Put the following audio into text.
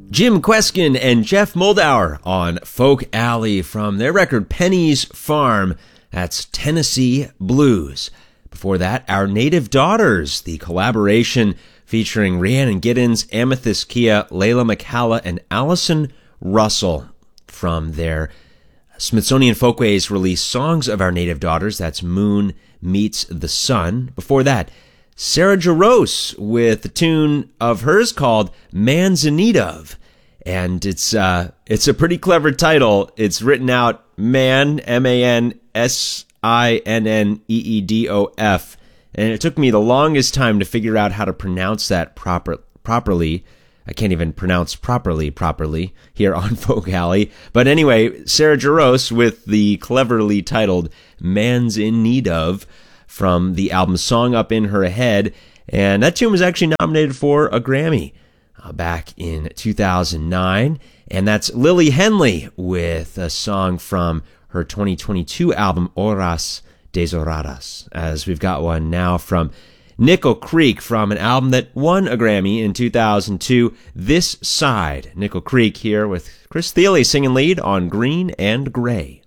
Jim Kweskin and Jeff Moldauer on Folk Alley from their record Penny's Farm. That's Tennessee Blues. Before that, Our Native Daughters, the collaboration featuring Rhiannon Giddens, Amethyst Kia, Layla McCalla, and Allison Russell from their Smithsonian Folkways release Songs of Our Native Daughters. That's Moon Meets the Sun. Before that, Sarah Jarosz with a tune of hers called Man's in Need Of. And it's a pretty clever title. It's written out Man, M-A-N-S-I-N-N-E-E-D-O-F. And it took me the longest time to figure out how to pronounce that properly. I can't even pronounce properly here on Folk Alley. But anyway, Sarah Jarosz with the cleverly titled Man's in Need Of from the album Song Up in Her Head. And that tune was actually nominated for a Grammy back in 2009. And that's Lily Henley with a song from her 2022 album Horas Desoladas, as we've got one now from Nickel Creek from an album that won a Grammy in 2002, This Side. Nickel Creek here with Chris Thile singing lead on Green and Gray.